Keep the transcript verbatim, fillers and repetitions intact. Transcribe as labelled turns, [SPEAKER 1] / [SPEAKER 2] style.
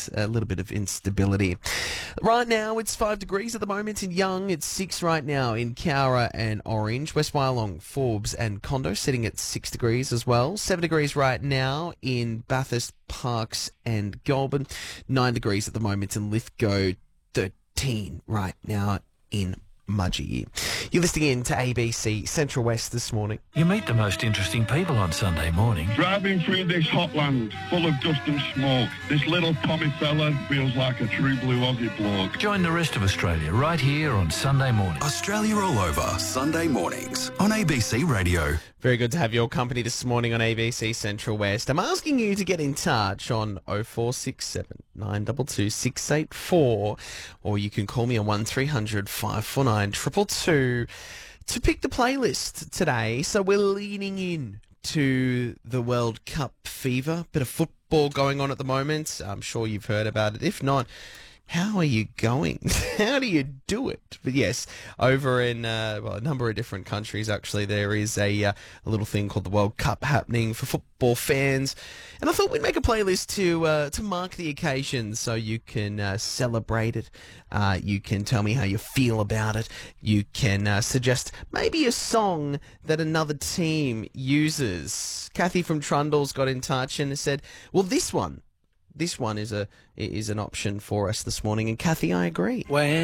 [SPEAKER 1] and a little bit of instability. Right now, it's five degrees at the moment in Young. It's six right now in Cowra and Orange. West Wyalong, Forbes and Condo sitting at six degrees as well. Seven degrees right now in Bathurst, Parkes and Goulburn. Nine degrees at the moment in Lithgow. Thirteen right now in Mudgee. You're listening in to A B C Central West this morning.
[SPEAKER 2] You meet the most interesting people on Sunday morning.
[SPEAKER 3] Driving through this hot land full of dust and smoke, this little Tommy fella feels like a true blue Aussie bloke.
[SPEAKER 2] Join the rest of Australia right here on Sunday morning.
[SPEAKER 4] Australia All Over, Sunday mornings on A B C Radio.
[SPEAKER 1] Very good to have your company this morning on A B C Central West. I'm asking you to get in touch on oh four six seven, nine two two, six eight four, or you can call me on one three hundred, five four nine, two two two to pick the playlist today. So we're leaning in to the World Cup fever. Bit of football going on at the moment. I'm sure you've heard about it. If not, how are you going? How do you do it? But yes, over in uh, well, a number of different countries, actually, there is a, uh, a little thing called the World Cup happening for football fans. And I thought we'd make a playlist to uh, to mark the occasion so you can uh, celebrate it. Uh, you can tell me how you feel about it. You can uh, suggest maybe a song that another team uses. Kathy from Trundle's got in touch and said, well, this one. This one is a is an option for us this morning. And Kathy, I agree.
[SPEAKER 5] When